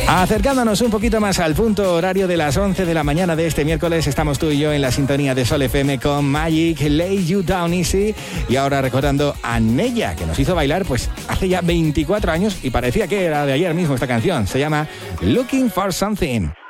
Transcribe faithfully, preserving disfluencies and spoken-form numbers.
Acercándonos un poquito más al punto horario de las once de la mañana de este miércoles, estamos tú y yo en la sintonía de Sol F M con Magic, Lay You Down Easy, y ahora recordando a Nella, que nos hizo bailar pues hace ya veinticuatro años y parecía que era de ayer mismo esta canción. Se llama Looking for Something.